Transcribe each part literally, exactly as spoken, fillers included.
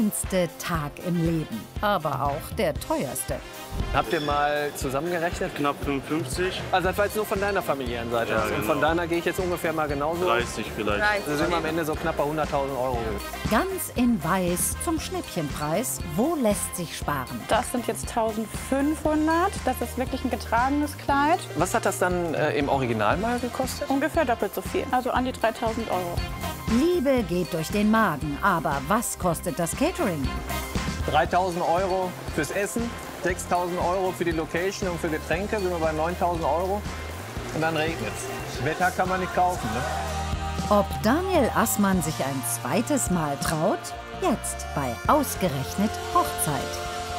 Schönste Tag im Leben, aber auch der teuerste. Habt ihr mal zusammengerechnet? Knapp fünfundfünfzig. Also das war jetzt nur von deiner familiären Seite. Ja, Und genau. von deiner gehe ich jetzt ungefähr mal genauso. dreißig vielleicht. Also sind wir am Ende so knapp bei hunderttausend Euro. Ganz in weiß zum Schnäppchenpreis. Wo lässt sich sparen? Das sind jetzt eintausendfünfhundert. Das ist wirklich ein getragenes Kleid. Was hat das dann äh, im Original mal gekostet? Ungefähr doppelt so viel. Also an die dreitausend Euro. Liebe geht durch den Magen, aber was kostet das Catering? dreitausend Euro fürs Essen, sechstausend Euro für die Location und für Getränke, sind wir bei neuntausend Euro. Und dann regnet's. Das Wetter kann man nicht kaufen, ne? Ob Daniel Assmann sich ein zweites Mal traut? Jetzt bei Ausgerechnet Hochzeit.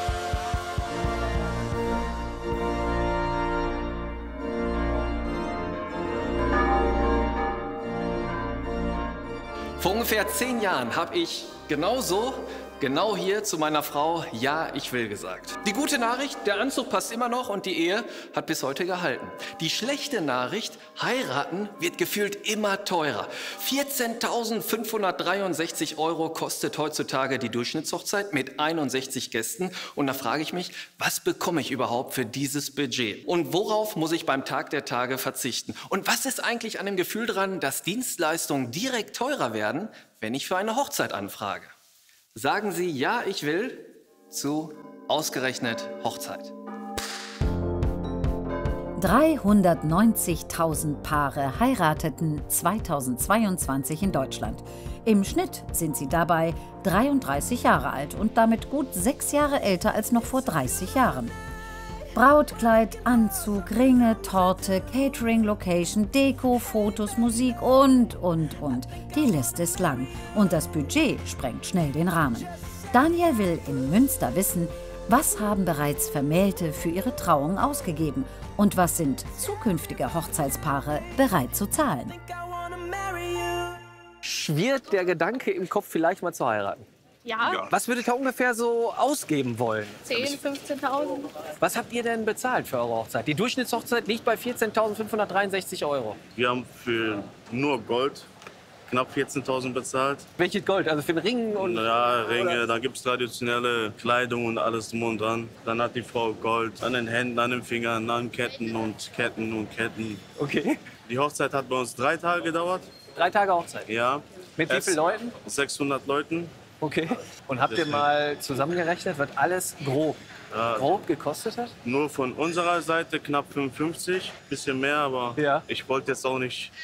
Vor ungefähr zehn Jahren habe ich genau so, genau hier zu meiner Frau Ja, ich will gesagt. Die gute Nachricht, der Anzug passt immer noch und die Ehe hat bis heute gehalten. Die schlechte Nachricht, heiraten wird gefühlt immer teurer. vierzehntausendfünfhundertdreiundsechzig Euro kostet heutzutage die Durchschnittshochzeit mit einundsechzig Gästen. Und da frage ich mich, was bekomme ich überhaupt für dieses Budget? Und worauf muss ich beim Tag der Tage verzichten? Und was ist eigentlich an dem Gefühl dran, dass Dienstleistungen direkt teurer werden, wenn ich für eine Hochzeit anfrage? Sagen Sie Ja, ich will zu Ausgerechnet Hochzeit. dreihundertneunzigtausend Paare heirateten zweitausendzweiundzwanzig in Deutschland. Im Schnitt sind sie dabei dreiunddreißig Jahre alt und damit gut sechs Jahre älter als noch vor dreißig Jahren. Brautkleid, Anzug, Ringe, Torte, Catering, Location, Deko, Fotos, Musik und, und, und. Die Liste ist lang und das Budget sprengt schnell den Rahmen. Daniel will in Münster wissen, was haben bereits Vermählte für ihre Trauung ausgegeben und was sind zukünftige Hochzeitspaare bereit zu zahlen. Schwirrt der Gedanke im Kopf, vielleicht mal zu heiraten? Ja, Was würdet ihr ungefähr so ausgeben wollen? zehntausend, fünfzehntausend. Was habt ihr denn bezahlt für eure Hochzeit? Die Durchschnittshochzeit liegt bei vierzehntausendfünfhundertdreiundsechzig Euro. Wir haben für nur Gold knapp vierzehntausend bezahlt. Welches Gold? Also für den Ring und... Ja, Ringe, da gibt es traditionelle Kleidung und alles drum und dran. Dann hat die Frau Gold an den Händen, an den Fingern, an Ketten und Ketten und Ketten. Okay. Die Hochzeit hat bei uns drei Tage gedauert. Drei Tage Hochzeit. Ja. Mit wie Es- vielen Leuten? sechshundert Leuten. Okay. Und habt ihr Deswegen. mal zusammengerechnet, was alles grob, Ja. grob gekostet hat? Nur von unserer Seite knapp fünfundfünfzig, bisschen mehr, aber Ja. ich wollte jetzt auch nicht.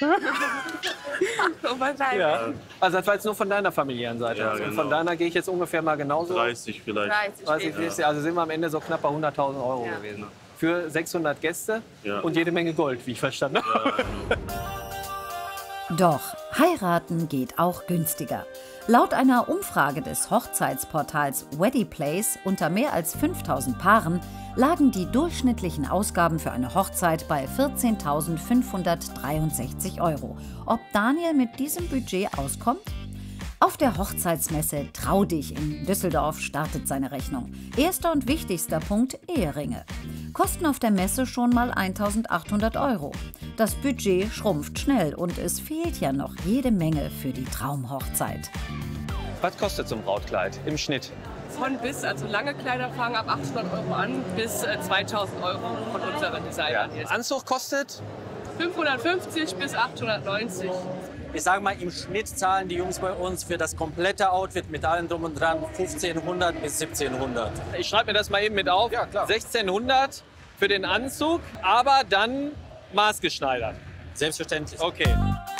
Ja. Also das war jetzt nur von deiner familiären Seite. Ja, aus. Und genau. von deiner gehe ich jetzt ungefähr mal genauso. dreißig vielleicht. dreißig, vierzig, also sind wir am Ende so knapp bei hunderttausend Euro gewesen. Für sechshundert Gäste Ja. und jede Menge Gold, wie ich verstanden habe. Doch heiraten geht auch günstiger. Laut einer Umfrage des Hochzeitsportals Weddyplace unter mehr als fünftausend Paaren lagen die durchschnittlichen Ausgaben für eine Hochzeit bei vierzehntausendfünfhundertdreiundsechzig Euro. Ob Daniel mit diesem Budget auskommt? Auf der Hochzeitsmesse Trau dich in Düsseldorf startet seine Rechnung. Erster und wichtigster Punkt: Eheringe. Kosten auf der Messe schon mal eintausendachthundert Euro. Das Budget schrumpft schnell und es fehlt ja noch jede Menge für die Traumhochzeit. Was kostet so ein Brautkleid im Schnitt? Von bis, also lange Kleider fangen ab achthundert Euro an bis äh, zweitausend Euro von unseren Designern jetzt. Anzug kostet? fünfhundertfünfzig bis achthundertneunzig. Ich sage mal, im Schnitt zahlen die Jungs bei uns für das komplette Outfit mit allem drum und dran fünfzehnhundert bis siebzehnhundert. Ich schreibe mir das mal eben mit auf. Ja, klar. sechzehnhundert für den Anzug, aber dann maßgeschneidert. Selbstverständlich. Okay.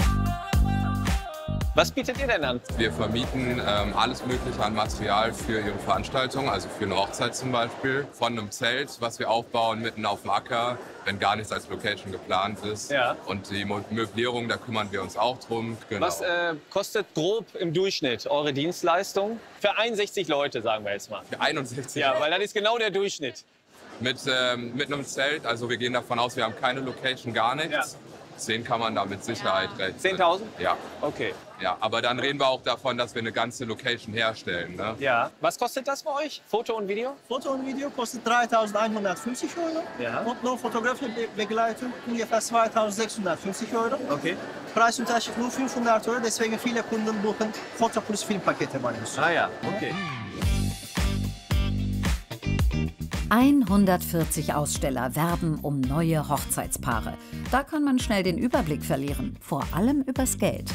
Was bietet ihr denn an? Wir vermieten ähm, alles Mögliche an Material für Ihre Veranstaltung, also für eine Hochzeit zum Beispiel. Von einem Zelt, was wir aufbauen mitten auf dem Acker, wenn gar nichts als Location geplant ist. Ja. Und die Mo- Möblierung, da kümmern wir uns auch drum. Genau. Was äh, kostet grob im Durchschnitt eure Dienstleistung? Für einundsechzig Leute, sagen wir jetzt mal. Für einundsechzig Ja, weil das ist genau der Durchschnitt. mit, ähm, mit einem Zelt, also wir gehen davon aus, wir haben keine Location, gar nichts. Ja. zehn kann man da mit Sicherheit rechnen. zehntausend? Ja. Okay. Ja, aber dann reden wir auch davon, dass wir eine ganze Location herstellen. Ne? Ja. Was kostet das bei euch? Foto und Video? Foto und Video kostet dreitausendeinhundertfünfzig Euro. Ja. Und nur Fotografiebegleitung ungefähr zweitausendsechshundertfünfzig Euro. Okay. Preisunterschied nur fünfhundert Euro, deswegen viele Kunden buchen Foto plus Filmpakete bei uns. Ah ja, okay. hundertvierzig Aussteller werben um neue Hochzeitspaare. Da kann man schnell den Überblick verlieren, vor allem übers Geld.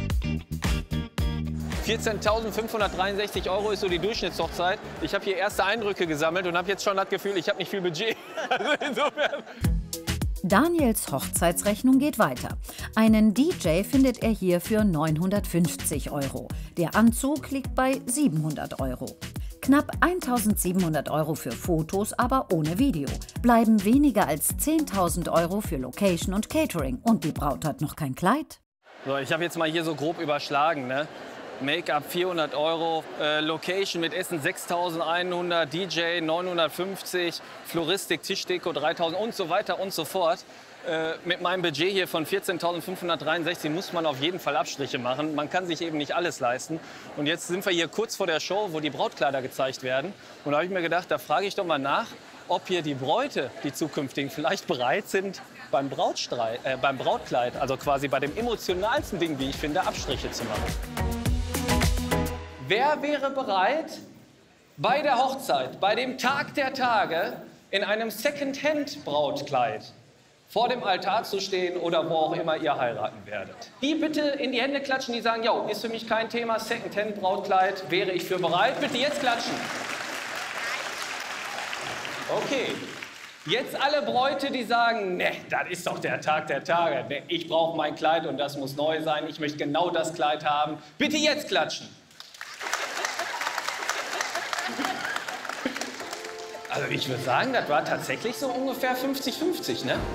vierzehntausendfünfhundertdreiundsechzig Euro ist so die Durchschnittshochzeit. Ich habe hier erste Eindrücke gesammelt und habe jetzt schon das Gefühl, ich habe nicht viel Budget. Also insofern. Daniels Hochzeitsrechnung geht weiter. Einen D J findet er hier für neunhundertfünfzig Euro. Der Anzug liegt bei siebenhundert Euro. Knapp eintausendsiebenhundert Euro für Fotos, aber ohne Video. Bleiben weniger als zehntausend Euro für Location und Catering. Und die Braut hat noch kein Kleid. So, ich habe jetzt mal hier so grob überschlagen, ne? Make-up vierhundert Euro, äh, Location mit Essen sechstausendeinhundert, D J neunhundertfünfzig, Floristik, Tischdeko dreitausend und so weiter und so fort. Äh, mit meinem Budget hier von vierzehntausendfünfhundertdreiundsechzig muss man auf jeden Fall Abstriche machen. Man kann sich eben nicht alles leisten. Und jetzt sind wir hier kurz vor der Show, wo die Brautkleider gezeigt werden. Und da habe ich mir gedacht, da frage ich doch mal nach, ob hier die Bräute, die zukünftigen, vielleicht bereit sind, beim, Brautstreit, äh, beim Brautkleid, also quasi bei dem emotionalsten Ding, wie ich finde, Abstriche zu machen. Wer wäre bereit, bei der Hochzeit, bei dem Tag der Tage, in einem Second-Hand-Brautkleid vor dem Altar zu stehen oder wo auch immer ihr heiraten werdet? Die bitte in die Hände klatschen, die sagen, jo, ist für mich kein Thema, Second-Hand-Brautkleid, wäre ich für bereit. Bitte jetzt klatschen. Okay. Jetzt alle Bräute, die sagen, ne, das ist doch der Tag der Tage. Ich brauche mein Kleid und das muss neu sein. Ich möchte genau das Kleid haben. Bitte jetzt klatschen. Also ich würde sagen, das war tatsächlich so ungefähr fünfzig fünfzig, ne?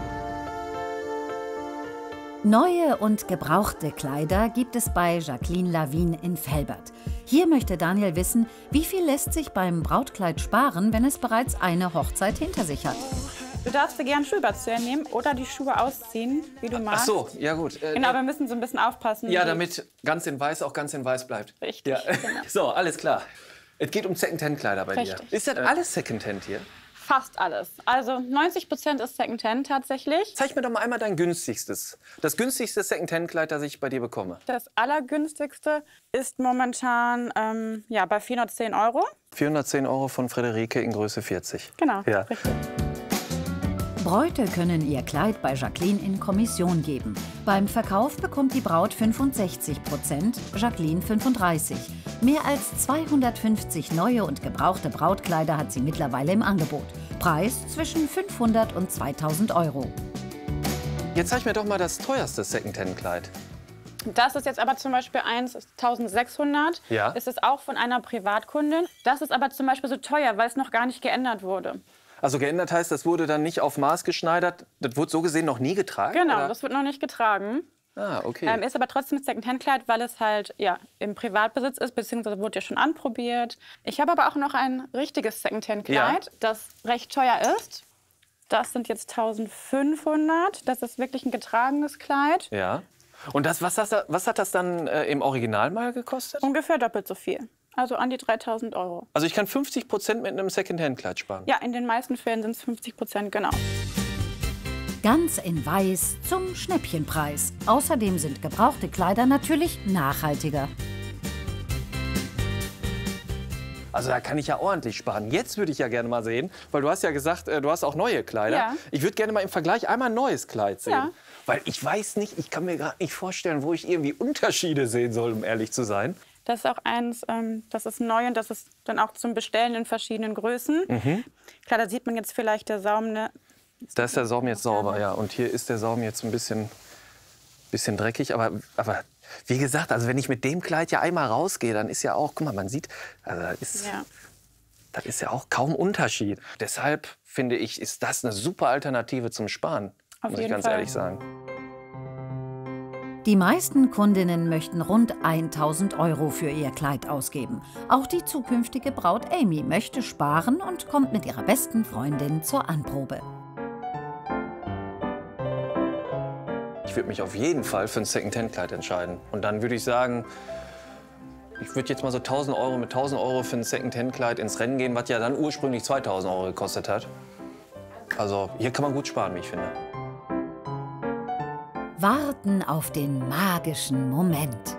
Neue und gebrauchte Kleider gibt es bei Jacqueline Lavin in Velbert. Hier möchte Daniel wissen, wie viel lässt sich beim Brautkleid sparen, wenn es bereits eine Hochzeit hinter sich hat. Du darfst dir gerne Schuhe dazu nehmen oder die Schuhe ausziehen, wie du magst. Ach so, ja gut. Äh, genau, wir müssen so ein bisschen aufpassen. Ja, damit ganz in weiß auch ganz in weiß bleibt. Richtig, ja. genau. So, alles klar. Es geht um Secondhand-Kleider bei Richtig. dir. Ist das alles Secondhand hier? Fast alles. Also neunzig Prozent ist Secondhand tatsächlich. Zeig mir doch mal einmal dein günstigstes. Das günstigste Secondhand-Kleid, das ich bei dir bekomme. Das allergünstigste ist momentan ähm, ja, bei vierhundertzehn Euro. vierhundertzehn Euro von Frederike in Größe vierzig. Genau, ja. richtig. Bräute können ihr Kleid bei Jacqueline in Kommission geben. Beim Verkauf bekommt die Braut fünfundsechzig Prozent, Jacqueline fünfunddreißig. Mehr als zweihundertfünfzig neue und gebrauchte Brautkleider hat sie mittlerweile im Angebot. Preis zwischen fünfhundert und zweitausend Euro. Jetzt zeig mir doch mal das teuerste Secondhand-Kleid. Das ist jetzt aber zum Beispiel eins, eintausendsechshundert. Ja. Ist es auch von einer Privatkundin. Das ist aber zum Beispiel so teuer, weil es noch gar nicht geändert wurde. Also geändert heißt, das wurde dann nicht auf Maß geschneidert. Das wurde so gesehen noch nie getragen? Genau, oder? Das wird noch nicht getragen. Ah, okay. Ähm, ist aber trotzdem ein Secondhand-Kleid, weil es halt ja, im Privatbesitz ist, beziehungsweise wurde ja schon anprobiert. Ich habe aber auch noch ein richtiges Secondhand-Kleid, ja. das recht teuer ist. Das sind jetzt eintausendfünfhundert. Das ist wirklich ein getragenes Kleid. Ja. Und das, was, das, was hat das dann äh, im Original mal gekostet? Ungefähr doppelt so viel. Also an die dreitausend Euro. Also ich kann fünfzig Prozent mit einem Secondhand-Kleid sparen? Ja, in den meisten Fällen sind es fünfzig Prozent, genau. Ganz in weiß zum Schnäppchenpreis. Außerdem sind gebrauchte Kleider natürlich nachhaltiger. Also da kann ich ja ordentlich sparen. Jetzt würde ich ja gerne mal sehen, weil du hast ja gesagt, du hast auch neue Kleider. Ja. Ich würde gerne mal im Vergleich einmal ein neues Kleid sehen. Ja. Weil ich weiß nicht, ich kann mir gerade nicht vorstellen, wo ich irgendwie Unterschiede sehen soll, um ehrlich zu sein. Das ist auch eins, ähm, das ist neu und das ist dann auch zum Bestellen in verschiedenen Größen. Mhm. Klar, da sieht man jetzt vielleicht der Saum. Ne? Da ist der Saum jetzt sauber, ja. Und hier ist der Saum jetzt ein bisschen, bisschen dreckig. Aber, aber wie gesagt, also wenn ich mit dem Kleid ja einmal rausgehe, dann ist ja auch, guck mal, man sieht, also das ist, Ja. das ist ja auch kaum Unterschied. Deshalb finde ich, ist das eine super Alternative zum Sparen, Auf muss ich jeden ganz Fall. ehrlich sagen. Die meisten Kundinnen möchten rund eintausend Euro für ihr Kleid ausgeben. Auch die zukünftige Braut Amy möchte sparen und kommt mit ihrer besten Freundin zur Anprobe. Ich würde mich auf jeden Fall für ein Second-Hand-Kleid entscheiden. Und dann würde ich sagen, ich würde jetzt mal so tausend Euro mit tausend Euro für ein Second-Hand-Kleid ins Rennen gehen, was ja dann ursprünglich zweitausend Euro gekostet hat. Also hier kann man gut sparen, wie ich finde. Warten auf den magischen Moment.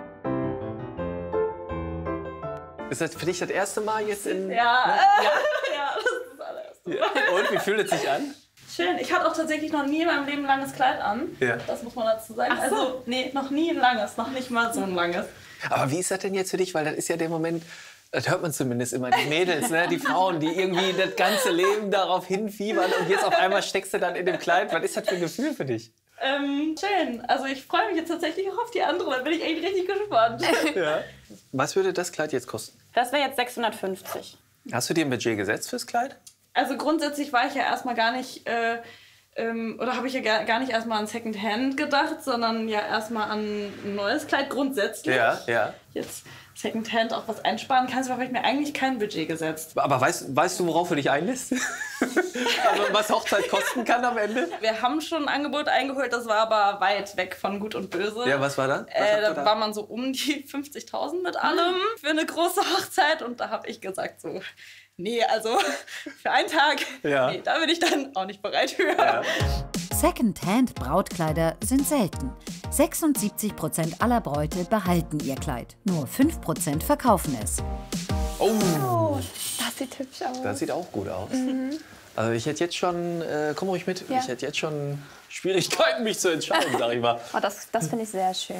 Ist das für dich das erste Mal jetzt in... Ja, ja. Ja, das ist das allererste Ja. Und, wie fühlt es sich an? Schön. Ich hatte auch tatsächlich noch nie in meinem Leben ein langes Kleid an. Ja. Das muss man dazu sagen. Ach so. Also, nee, noch nie ein langes, noch nicht mal so ein langes. Aber wie ist das denn jetzt für dich? Weil das ist ja der Moment, das hört man zumindest immer, die Mädels, ne? Die Frauen, die irgendwie das ganze Leben darauf hinfiebern und jetzt auf einmal steckst du dann in dem Kleid. Was ist das für ein Gefühl für dich? Ähm, schön. Also ich freue mich jetzt tatsächlich auch auf die andere. Da bin ich echt richtig gespannt. Ja. Was würde das Kleid jetzt kosten? Das wäre jetzt sechshundertfünfzig. Hast du dir ein Budget gesetzt fürs Kleid? Also grundsätzlich war ich ja erstmal gar nicht, äh, ähm, oder habe ich ja gar, gar nicht erstmal an Secondhand gedacht, sondern ja erstmal an ein neues Kleid grundsätzlich. Ja, ja. Jetzt Secondhand auch was einsparen kannst, aber habe ich mir eigentlich kein Budget gesetzt. Aber weißt, weißt du, worauf du dich einlässt? Also was Hochzeit kosten kann am Ende? Wir haben schon ein Angebot eingeholt, das war aber weit weg von Gut und Böse. Ja, was war da? Was Äh, da, da war man so um die fünfzigtausend mit allem für eine große Hochzeit. Und da habe ich gesagt so, nee, also für einen Tag, Ja. nee, da bin ich dann auch nicht bereit für. Ja. Second-Hand-Brautkleider sind selten. sechsundsiebzig Prozent aller Bräute behalten ihr Kleid. Nur fünf Prozent verkaufen es. Oh, Oh, das sieht hübsch aus. das sieht auch gut aus. Mhm. Also ich hätte jetzt schon, äh, komm ruhig mit, Ja. ich hätte jetzt schon Schwierigkeiten, mich zu entscheiden, sag ich mal. Oh, das das finde ich sehr schön.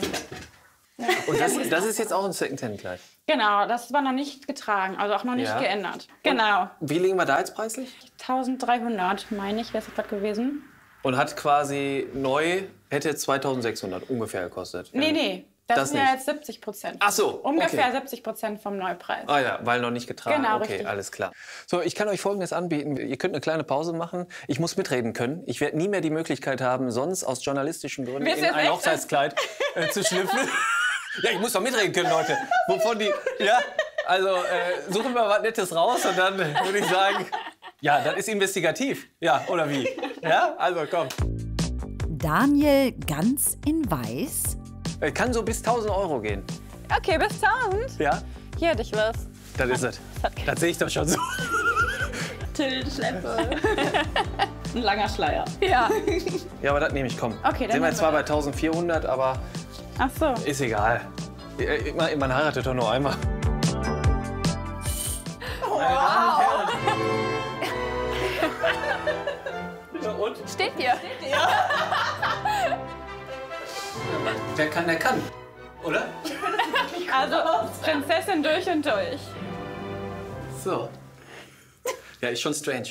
Und das, das ist jetzt auch ein Second-Hand-Kleid. Genau, das war noch nicht getragen, also auch noch nicht Ja. geändert. Genau. Wie liegen wir da jetzt preislich? eintausenddreihundert, meine ich, wäre es gerade gewesen. Und hat quasi neu, hätte zweitausendsechshundert ungefähr gekostet. Nee, nee, das, Das sind ja nicht. jetzt siebzig Prozent. Ach so, Ungefähr okay. siebzig Prozent vom Neupreis. Ah ja, weil noch nicht getragen. Genau, okay, richtig. alles klar. So, ich kann euch Folgendes anbieten. Ihr könnt eine kleine Pause machen. Ich muss mitreden können. Ich werde nie mehr die Möglichkeit haben, sonst aus journalistischen Gründen Willst in du jetzt ein echt? Hochzeitskleid äh, zu schlüpfen. Ja, ich muss doch mitreden können, Leute. Wovon die, ja, also äh, suchen wir was Nettes raus und dann würde ich sagen, ja, das ist investigativ. Ja, oder wie? Ja, also komm. Daniel ganz in weiß. Äh, Kann so bis tausend Euro gehen. Okay, bis tausend. Ja, Hier hätte ich was. das ist es. Das sehe ich doch schon so. Tillschleppe. Ein langer Schleier. Ja. Ja, aber das nehme ich, komm. Okay, dann Sind wir nehmen zwar wir bei eintausendvierhundert, aber Ach so. ist egal. Äh, Man, man heiratet doch nur einmal. Und? Steht hier. Wer kann, der kann. Oder? Also Prinzessin durch und durch. So. Ja, ist schon strange.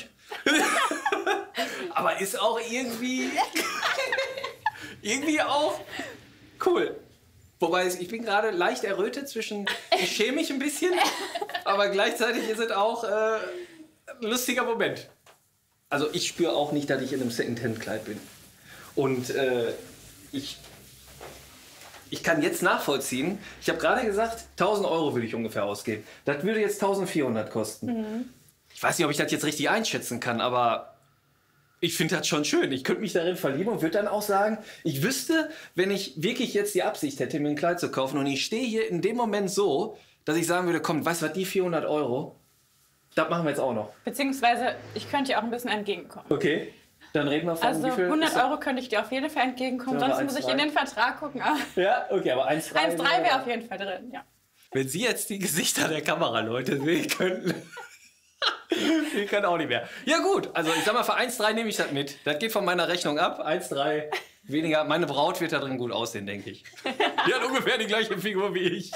Aber ist auch irgendwie... irgendwie auch cool. Wobei, ich bin gerade leicht errötet zwischen... Ich schäme mich ein bisschen, aber gleichzeitig ist es auch äh, ein lustiger Moment. Also ich spüre auch nicht, dass ich in einem Secondhand-Kleid bin. Und äh, ich... Ich kann jetzt nachvollziehen, ich habe gerade gesagt, tausend Euro würde ich ungefähr ausgeben. Das würde jetzt eintausendvierhundert kosten. Mhm. Ich weiß nicht, ob ich das jetzt richtig einschätzen kann, aber ich finde das schon schön. Ich könnte mich darin verlieben und würde dann auch sagen, ich wüsste, wenn ich wirklich jetzt die Absicht hätte, mir ein Kleid zu kaufen und ich stehe hier in dem Moment so, dass ich sagen würde, komm, weißt du was, die vierhundert Euro, das machen wir jetzt auch noch. Beziehungsweise, ich könnte dir auch ein bisschen entgegenkommen. Okay, dann reden wir von Also wie viel hundert ist das? Euro könnte ich dir auf jeden Fall entgegenkommen. Sollen wir Sonst muss ich eins in Komma den Vertrag gucken. Aber Ja, okay, aber eins Komma drei eins Komma drei wäre auf jeden Fall drin, ja. Wenn Sie jetzt die Gesichter der Kameraleute sehen könnten. Die können auch nicht mehr. Ja gut, also ich sag mal, für eins Komma drei nehme ich das mit. Das geht von meiner Rechnung ab. eins Komma drei weniger. Meine Braut wird da drin gut aussehen, denke ich. Die hat ungefähr die gleiche Figur wie ich.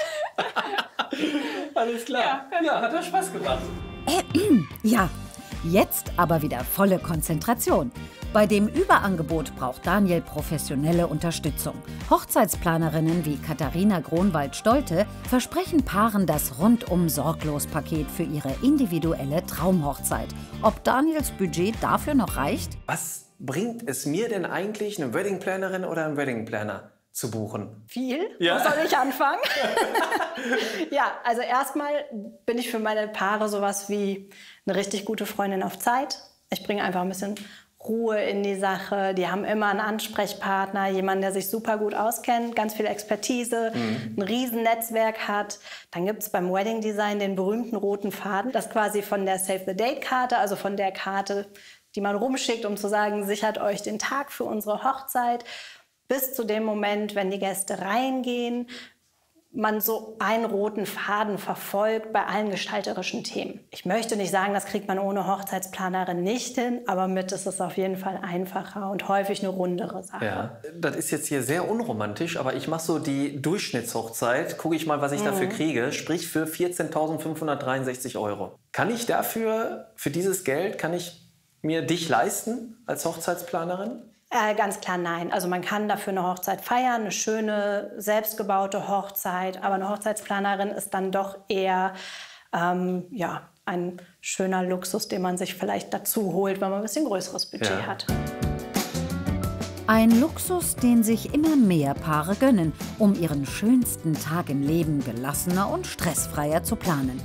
Alles klar. Ja, ja, hat doch Spaß gemacht. Ja, jetzt aber wieder volle Konzentration. Bei dem Überangebot braucht Daniel professionelle Unterstützung. Hochzeitsplanerinnen wie Katharina Gronwald-Stolte versprechen Paaren das Rundum-Sorglos-Paket für ihre individuelle Traumhochzeit. Ob Daniels Budget dafür noch reicht? Was bringt es mir denn eigentlich, eine Weddingplanerin oder einen Weddingplaner zu buchen? Viel? Ja. Wo soll ich anfangen? Ja, also erstmal bin ich für meine Paare sowas wie eine richtig gute Freundin auf Zeit. Ich bringe einfach ein bisschen Ruhe in die Sache. Die haben immer einen Ansprechpartner, jemanden, der sich super gut auskennt, ganz viel Expertise, mhm. ein riesen Netzwerk hat. Dann gibt es beim Wedding Design den berühmten roten Faden, das quasi von der Save the Date-Karte, also von der Karte, die man rumschickt, um zu sagen, sichert euch den Tag für unsere Hochzeit, bis zu dem Moment, wenn die Gäste reingehen, man so einen roten Faden verfolgt bei allen gestalterischen Themen. Ich möchte nicht sagen, das kriegt man ohne Hochzeitsplanerin nicht hin, aber mit ist es auf jeden Fall einfacher und häufig eine rundere Sache. Ja, das ist jetzt hier sehr unromantisch, aber ich mache so die Durchschnittshochzeit, gucke ich mal, was ich mhm. dafür kriege, sprich für vierzehntausendfünfhundertdreiundsechzig Euro. Kann ich dafür, für dieses Geld, kann ich mir dich leisten als Hochzeitsplanerin? Äh, ganz klar nein. Also man kann dafür eine Hochzeit feiern, eine schöne, selbstgebaute Hochzeit. Aber eine Hochzeitsplanerin ist dann doch eher ähm, ja, ein schöner Luxus, den man sich vielleicht dazu holt, wenn man ein bisschen größeres Budget ja. hat. Ein Luxus, den sich immer mehr Paare gönnen, um ihren schönsten Tag im Leben gelassener und stressfreier zu planen.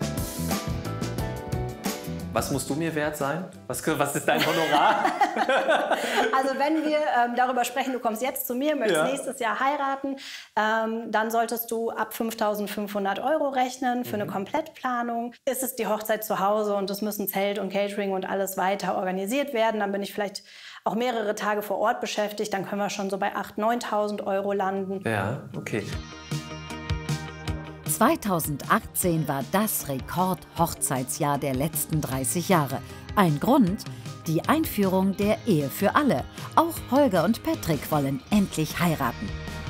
Was musst du mir wert sein? Was, was ist dein Honorar? Also wenn wir ähm, darüber sprechen, du kommst jetzt zu mir, möchtest ja. nächstes Jahr heiraten, ähm, dann solltest du ab fünftausendfünfhundert Euro rechnen für mhm. eine Komplettplanung. Ist es die Hochzeit zu Hause und es müssen Zelt und Catering und alles weiter organisiert werden, dann bin ich vielleicht auch mehrere Tage vor Ort beschäftigt, dann können wir schon so bei achttausend, neuntausend Euro landen. Ja, okay. zweitausendachtzehn war das Rekord-Hochzeitsjahr der letzten dreißig Jahre. Ein Grund? Die Einführung der Ehe für alle. Auch Holger und Patrick wollen endlich heiraten.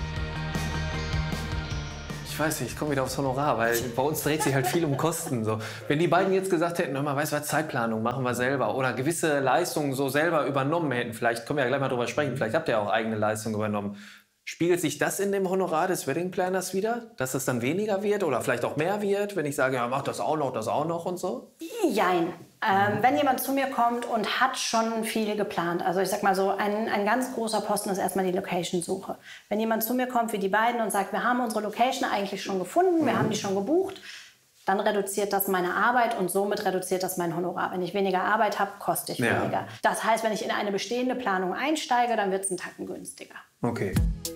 Ich weiß nicht, ich komme wieder aufs Honorar, weil bei uns dreht sich halt viel um Kosten. So. Wenn die beiden jetzt gesagt hätten, hör mal, weißt du was, Zeitplanung machen wir selber oder gewisse Leistungen so selber übernommen hätten, vielleicht können wir ja gleich mal drüber sprechen, vielleicht habt ihr auch eigene Leistungen übernommen. Spiegelt sich das in dem Honorar des Wedding Planners wieder? Dass es dann weniger wird oder vielleicht auch mehr wird, wenn ich sage, ja, mach das auch noch, das auch noch und so? Jein. Ähm, wenn jemand zu mir kommt und hat schon viel geplant, also ich sag mal so, ein, ein ganz großer Posten ist erstmal die Location-Suche. Wenn jemand zu mir kommt wie die beiden und sagt, wir haben unsere Location eigentlich schon gefunden, wir mhm. haben die schon gebucht, dann reduziert das meine Arbeit und somit reduziert das mein Honorar. Wenn ich weniger Arbeit habe, koste ich ja. weniger. Das heißt, wenn ich in eine bestehende Planung einsteige, dann wird es einen Tacken günstiger. Okay.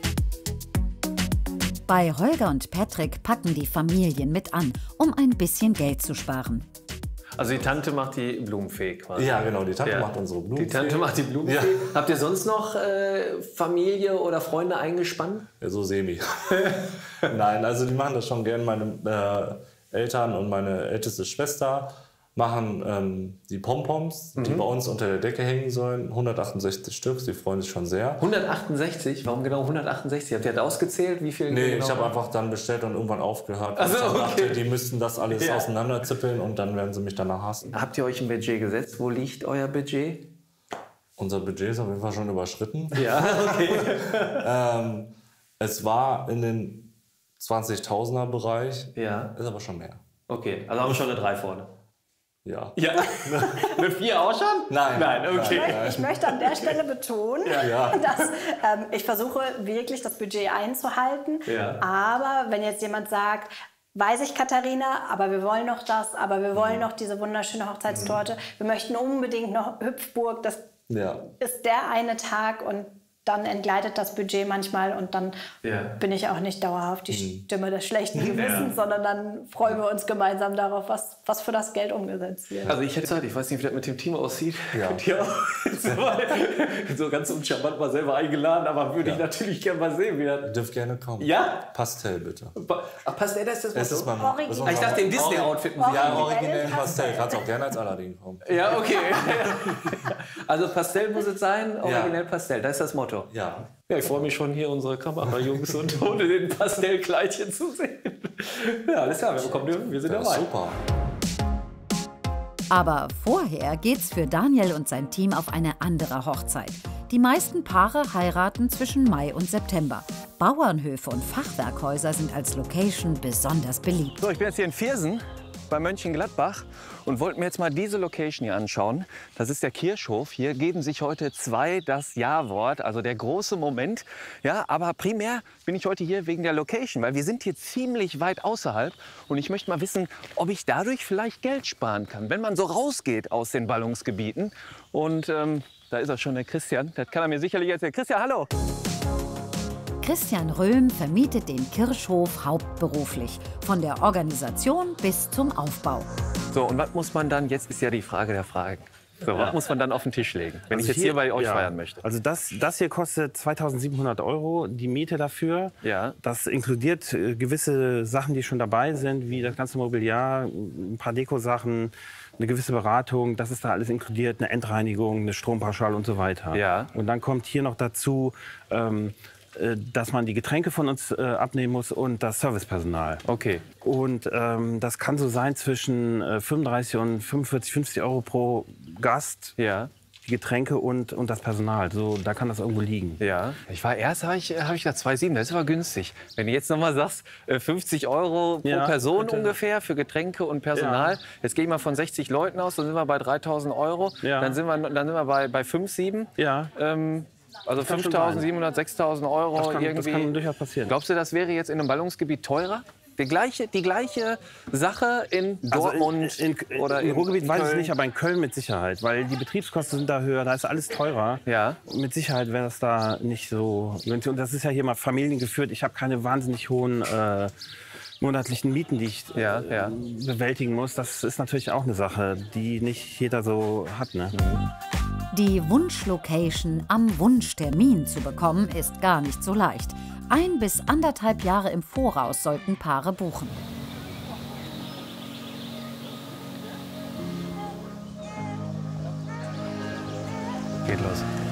Bei Holger und Patrick packen die Familien mit an, um ein bisschen Geld zu sparen. Also die Tante macht die Blumenfee quasi. Ja, genau, die Tante ja. macht unsere Blumenfee. Die Tante macht die Blumenfee. Ja. Habt ihr sonst noch äh, Familie oder Freunde eingespannt? Ja, so semi. Nein, also die machen das schon gern. Meine äh, Eltern und meine älteste Schwester machen ähm, die Pompoms, die mhm. bei uns unter der Decke hängen sollen. hundertachtundsechzig Stück, die freuen sich schon sehr. hundertachtundsechzig? Warum genau hundertachtundsechzig? Habt ihr das ausgezählt? Wie viel nee, genau? ich habe einfach dann bestellt und irgendwann aufgehört. Also, ich okay. dachte, die müssten das alles ja. auseinanderzippeln und dann werden sie mich danach hassen. Habt ihr euch ein Budget gesetzt? Wo liegt euer Budget? Unser Budget ist auf jeden Fall schon überschritten. Ja, okay. ähm, es war in den zwanzigtausender Bereich, ja. ist aber schon mehr. Okay, also haben wir schon eine drei vorne. Ja. Ja. Eine vier auch schon? Nein. Nein, okay. Ich möchte, ich möchte an der Stelle betonen, ja. dass ähm, ich versuche wirklich das Budget einzuhalten. Ja. Aber wenn jetzt jemand sagt, weiß ich, Katharina, aber wir wollen noch das, aber wir wollen mhm. noch diese wunderschöne Hochzeitstorte, mhm. wir möchten unbedingt noch Hüpfburg, das ja. ist der eine Tag und dann entgleitet das Budget manchmal und dann ja. bin ich auch nicht dauerhaft die Stimme des schlechten Gewissens, ja. sondern dann freuen wir uns gemeinsam darauf, was, was für das Geld umgesetzt wird. Also ich hätte Zeit, ich weiß nicht, wie das mit dem Team aussieht. Ja. Könnt ihr auch so, so ganz uncharmant mal selber eingeladen, aber würde ja. ich natürlich gerne mal sehen, wie das... Ihr dürft gerne kommen. Ja? Pastell, bitte. Ach, Pastell, das ist das das ist mein Original. Ich dachte, im Disney-Outfit. Ja, originell Pastell. Kannst auch gerne als Aladdin kommen. Ja, okay. Also Pastell muss es sein, originell ja. Pastell, das ist das Motto. Ja. Ja, ich freue mich schon, hier unsere Kamerajungs und ohne den Pastellkleidchen zu sehen. Ja, alles klar, wir bekommen, wir sind ja, dabei. Super. Aber vorher geht's für Daniel und sein Team auf eine andere Hochzeit. Die meisten Paare heiraten zwischen Mai und September. Bauernhöfe und Fachwerkhäuser sind als Location besonders beliebt. So, ich bin jetzt hier in Viersen bei Mönchengladbach und wollte mir jetzt mal diese Location hier anschauen. Das ist der Kirchhof. Hier geben sich heute zwei das Ja-Wort, also der große Moment. Ja, aber primär bin ich heute hier wegen der Location, weil wir sind hier ziemlich weit außerhalb und ich möchte mal wissen, ob ich dadurch vielleicht Geld sparen kann, wenn man so rausgeht aus den Ballungsgebieten. Und ähm, da ist auch schon der Christian, das kann er mir sicherlich erzählen. Christian, hallo! Christian Röhm vermietet den Kirchhof hauptberuflich, von der Organisation bis zum Aufbau. So, und was muss man dann, jetzt ist ja die Frage der Fragen, So, was muss man dann auf den Tisch legen, wenn also ich jetzt hier, hier bei euch ja, feiern möchte? Also das, das hier kostet zweitausendsiebenhundert Euro, die Miete dafür. Ja. Das inkludiert äh, gewisse Sachen, die schon dabei sind, wie das ganze Mobiliar, ein paar Dekosachen, eine gewisse Beratung. Das ist da alles inkludiert, eine Endreinigung, eine Strompauschale und so weiter. Ja. Und dann kommt hier noch dazu, ähm, dass man die Getränke von uns äh, abnehmen muss und das Servicepersonal. Okay. Und ähm, das kann so sein zwischen äh, fünfunddreißig und fünfundvierzig, fünfzig Euro pro Gast. Ja. Die Getränke und, und das Personal. So, da kann das irgendwo liegen. Ja. Ich war erst, habe ich, hab ich gedacht, zwei Komma sieben, das ist aber günstig. Wenn du jetzt noch mal sagst, fünfzig Euro pro Ja, Person bitte. ungefähr für Getränke und Personal. Ja. Jetzt gehe ich mal von sechzig Leuten aus, dann sind wir bei dreitausend Euro. Ja. Dann sind wir, dann sind wir bei, bei fünf, sieben. Ja. Ähm, also Das kann schon fünftausendsiebenhundert, sechstausend Euro Das kann, irgendwie. das kann durchaus passieren. Glaubst du, das wäre jetzt in einem Ballungsgebiet teurer? Die gleiche, die gleiche Sache in Dortmund also in, in, oder im in Ruhrgebiet weiß ich Köln? nicht, aber in Köln mit Sicherheit, weil die Betriebskosten sind da höher, da ist alles teurer. Ja. Mit Sicherheit wäre das da nicht so günstig. Und das ist ja hier mal familiengeführt. Ich habe keine wahnsinnig hohen äh, monatlichen Mieten, die ich ja, ja. bewältigen muss. Das ist natürlich auch eine Sache, die nicht jeder so hat. Ne? Die Wunschlocation am Wunschtermin zu bekommen, ist gar nicht so leicht. Ein bis anderthalb Jahre im Voraus sollten Paare buchen. Geht los.